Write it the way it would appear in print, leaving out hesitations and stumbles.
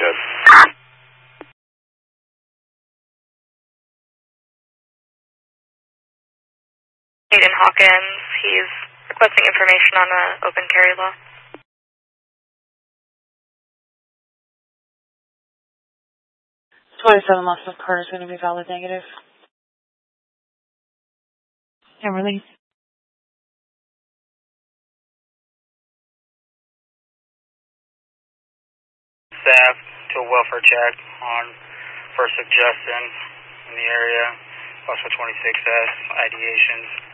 Good. Aiden Hawkins, he's requesting information on the open carry law. 27 loss of Carter is going to be valid negative. And release. Staff to a welfare check on first suggestion in the area, plus for 26S, ideations.